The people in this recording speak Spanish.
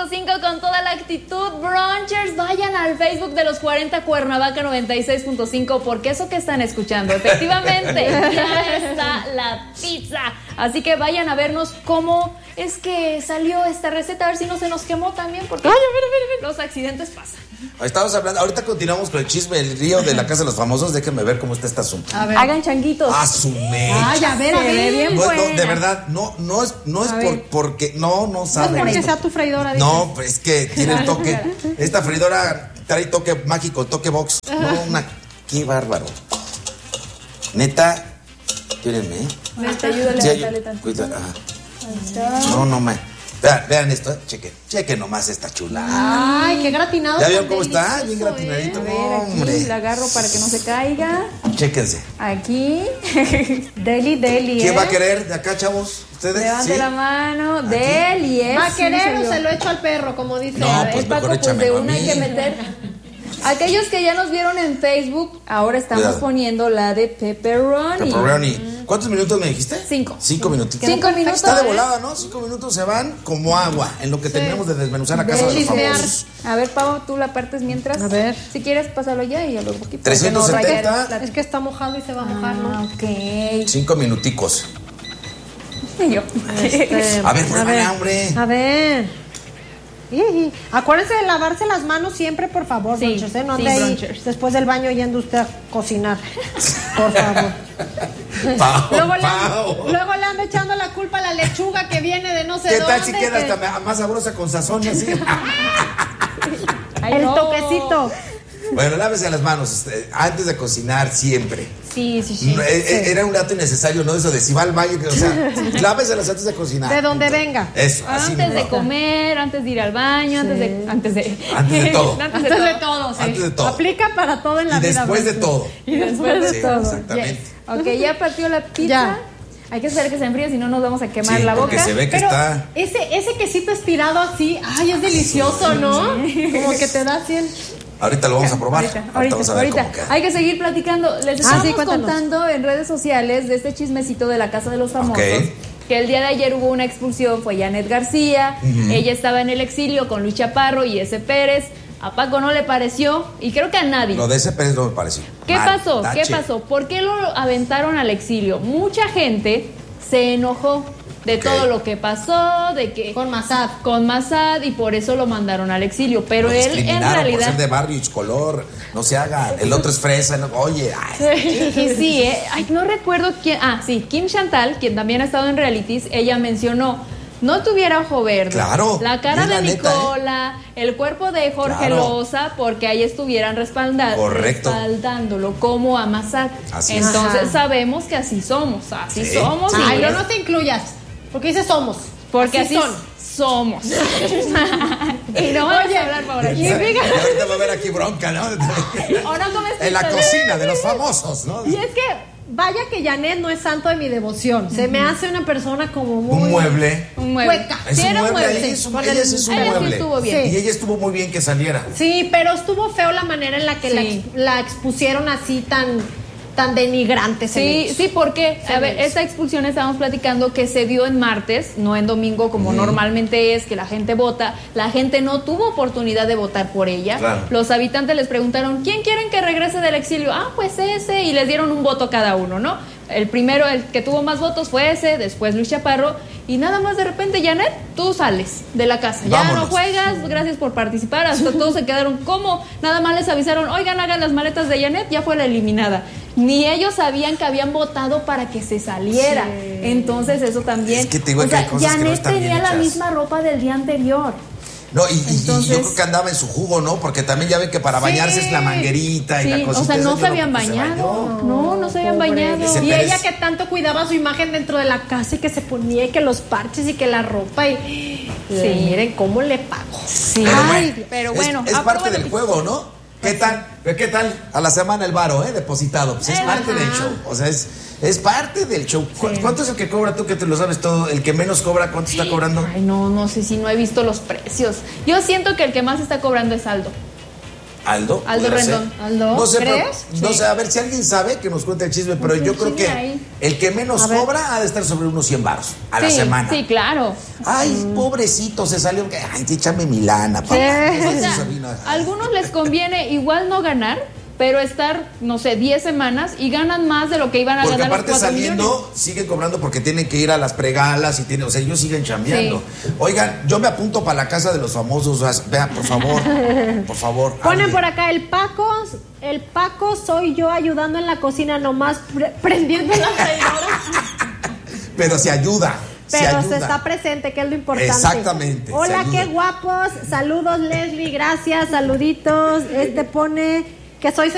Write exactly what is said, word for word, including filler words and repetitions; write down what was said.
cinco con toda la actitud. Brunchers, vayan al Facebook de los cuarenta Cuernavaca noventa y seis punto cinco porque eso que están escuchando, efectivamente, ya está la pizza. Así que vayan a vernos cómo es que salió esta receta, a ver si no se nos quemó también, porque ay, a ver, a ver, a ver. Los accidentes pasan. Estamos hablando, ahorita continuamos con el chisme del río de la casa de los famosos. Déjenme ver cómo está este asunto. A ver. Hagan changuitos. A su mecha. Ay, a ver, a ver. Bien no, buena. no, de verdad, no, no es, no es por, porque, no, no saben. No es porque sea tu freidora. No, pues es que tiene el toque. Esta freidora trae toque mágico, toque box. No, una, qué bárbaro. Neta, espérenme. Te ayuda a Sí, levantarle tantito. cuida, ajá. No, no me. Vean, vean esto, chequen, chequen nomás esta chula. Ay, qué gratinado. ¿Ya tan vieron cómo está? delicioso, Bien gratinadito. A ver, aquí Hombre. la agarro para que no se caiga. Chéquense. Aquí. Deli, deli, ¿Quién ¿eh? va a querer de acá, chavos? ¿Ustedes? Levante ¿Sí? la mano. Aquí. Deli, ¿eh? ¿Va a Sí, querer soy o yo. se lo echo al perro, como dice? No, A ver, pues Paco, mejor pues de échamelo a una hay mí. que meter. Aquellos que ya nos vieron en Facebook, ahora estamos Cuidado. poniendo la de pepperoni. Pepperoni. ¿Cuántos minutos me dijiste? Cinco. Cinco minutitos. Cinco minutos. Está de ¿eh? volada, ¿no? Cinco minutos se van como agua en lo que terminamos de desmenuzar la casa de los Chismear. famosos. A ver, Pau, tú la partes mientras. A ver. Si quieres, pásalo ya y ya luego aquí. para que trescientos no raye setenta. la- Es que está mojado y se va a mojar, Ah, ¿no? ok. Cinco minuticos. Y yo. Este, A ver, pruébala, hombre. A ver. Iji. Acuérdense de lavarse las manos siempre, por favor, Sí, brunchers, ¿eh? No sí, ande ahí brunchers. después del baño yendo usted a cocinar. Por favor. Pau, Luego le, Pau. ando, luego le ando echando la culpa a la lechuga que viene de no sé ¿Qué dónde. tal si queda que- hasta más sabrosa con sazón y así? Ay, el no. toquecito. Bueno, lávese las manos este, antes de cocinar siempre. Sí, sí, sí. No, eh, eh, Era un dato innecesario, ¿no? Eso de si va al baño, que, o sea, láveselas antes de cocinar. De donde Punto. venga. Eso, así. Antes de no. comer, antes de ir al baño, antes de antes de Antes de todo. antes de Antes de todo. todo, sí. Antes de todo. Aplica para todo en la Y vida. después de brunchers. todo. Y después de Sí, todo. exactamente. Ok, ya partió la pizza. Ya. Hay que esperar que se enfríe, si no nos vamos a quemar Sí, la porque boca. se ve que Pero está. ese, ese quesito estirado así, ay, es delicioso, ¿no? Como que te da así el... Ahorita lo vamos a probar. Ahorita, Ahorita, ahorita, vamos a ver ahorita. cómo queda. Hay que seguir platicando. Les Ah, estamos sí, cuéntanos. contando en redes sociales de este chismecito de la Casa de los Famosos. Ok. Que el día de ayer hubo una expulsión, fue Janet García. Ella estaba en el exilio con Luis Chaparro y ese Pérez. A Paco no le pareció y creo que a nadie. Lo de ese Pérez no me pareció. ¿Qué Mal, pasó? ¿Qué tache. pasó? ¿Por qué lo aventaron al exilio? Mucha gente se enojó de Ok. todo lo que pasó, de que Con Massad. con Massad y por eso lo mandaron al exilio. Pero Lo él en discriminaron por realidad ser de barrio y color. No se haga. El otro es fresa. no- Oye, ay. sí, sí, ¿eh? Ay, no recuerdo quién. Ah, sí, Kim Chantal, quien también ha estado en realities, ella mencionó. No tuviera ojo verde. Claro, La cara es de la neta, Nicola, el cuerpo de Jorge Claro. Loza, porque ahí estuvieran respalda- Correcto. respaldándolo como a Massad. Así es. Entonces Ajá. sabemos que así somos, así Sí. somos. y Ay, no, es- no te incluyas. Porque dice somos. porque así, son. somos. y no vamos Oye, a hablar por aquí. y fíjate- Ahorita va a haber aquí bronca, ¿no? ¿O no comes En la pizza? cocina de los famosos, ¿no? Y es que, vaya que Janet no es santo de mi devoción. Se me hace una persona como muy... Un mueble. Un mueble. Hueca. Es Sí, un era un mueble, mueble. ahí es un, Con ella el- sí es un ella sí mueble. estuvo bien. Y ella estuvo muy bien que saliera. Sí, pero estuvo feo la manera en la que la, Sí. ex- la expusieron así tan, tan denigrante. se me Sí, hizo. sí, porque, Se a me ver, hizo. esta expulsión estábamos platicando que se dio en martes, no en domingo como normalmente es, que la gente vota. La gente no tuvo oportunidad de votar por ella. Claro. Los habitantes les preguntaron, ¿quién quieren que regrese del exilio? Ah, pues ese, y les dieron un voto cada uno, ¿no? El primero, el que tuvo más votos fue ese, después Luis Chaparro, y nada más de repente, Janet, tú sales de la casa. Ya Vámonos. no juegas, gracias por participar, hasta todos se quedaron como, nada más les avisaron, oigan, hagan las maletas de Janet, ya fue la eliminada. Ni ellos sabían que habían votado para que se saliera. Entonces eso también. Es que te digo o que sea, hay cosas que no Janet están bien tenía la hechas. misma ropa del día anterior. No, y, y- y Entonces- yo creo que andaba en su jugo, ¿no? Porque también ya ven que para bañarse es la manguerita y Sí, la cosita. o sea, esa, no yo se habían creo que bañado. bañó. No, no se habían bañado. Ese Y Pérez- ella que tanto cuidaba su imagen dentro de la casa y que se ponía y que los parches y que la ropa y... Sí, miren cómo le pagó. Sí. Pero Ay, bueno, pero es- bueno. Es, aprueba parte la del pizza. juego, ¿no? ¿Qué tal? ¿Pero ¿Qué tal? A la semana el varo, ¿eh? Depositado. Pues es Eh, parte ajá. del show. O sea, es, es parte del show. ¿Cu- ¿Cuánto es el que cobra tú que te lo sabes todo? El que menos cobra, ¿cuánto está cobrando? Ay, no, no sé si no he visto los precios. Yo siento que el que más está cobrando es Aldo. Aldo. Aldo Rendón. Aldo, no sé, ¿crees? Pero, no Sí. sé, a ver si alguien sabe que nos cuente el chisme, pero Pues yo un creo chisme que ahí. el que menos A ver. cobra ha de estar sobre unos cien baros a la Sí, semana. sí, claro. Ay, pobrecito, se salió. Ay, échame mi lana, papá. Sí. Eso O es sea, Sabina. a algunos les conviene igual no ganar, pero estar, no sé, diez semanas y ganan más de lo que iban a Porque ganar los aparte cuatro saliendo, millones. siguen cobrando porque tienen que ir a las pregalas y tienen, o sea, ellos siguen chambeando. Oigan, yo me apunto para la casa de los famosos. o sea, Vean, por favor, por favor. Ponen alguien. por acá el Paco, el Paco soy yo ayudando en la cocina nomás pre- prendiendo la freidora. Pero se ayuda. se Pero ayuda. se está presente, que es lo importante. Exactamente, se Hola, ayuda. qué guapos. Saludos, Leslie. Gracias, saluditos. Este pone que soy